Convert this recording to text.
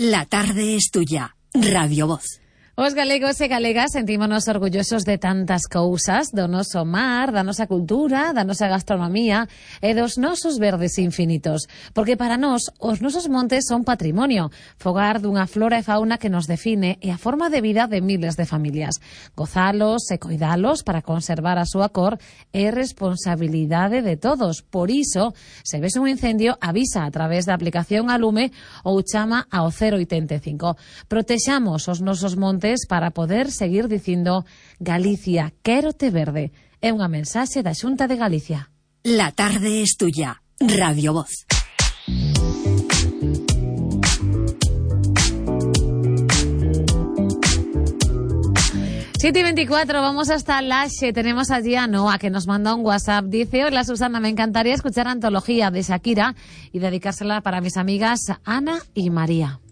La tarde es tuya. Radio Voz. Os galegos e galegas sentímonos orgullosos de tantas cousas, do noso mar, da nosa cultura, da nosa gastronomía e dos nosos verdes infinitos. Porque para nós, os nosos montes son patrimonio, fogar dunha flora e fauna que nos define e a forma de vida de miles de familias. Gozalos e coidalos para conservar a súa cor é responsabilidade de todos. Por iso, se ves un incendio, avisa a través da aplicación a Lume ou chama ao 085. Protexamos os nosos montes para poder seguir dicindo Galicia, quérote verde. É unha mensaxe da Xunta de Galicia. La tarde es tuya. Radio Voz. Siete y 24, vamos hasta Laxe. Tenemos allí a Noa, que nos manda un WhatsApp. Dice: hola Susana, me encantaría escuchar Antología de Shakira y dedicársela para mis amigas Ana y María.